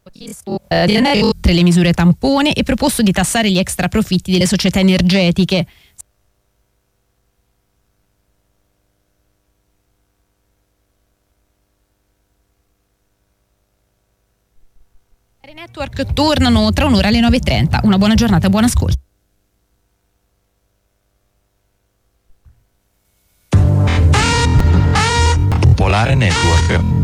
chiesto di andare oltre le misure tampone e proposto di tassare gli extra profitti delle società energetiche. I network tornano tra un'ora alle 9:30. Una buona giornata e buon ascolto. Polare Network.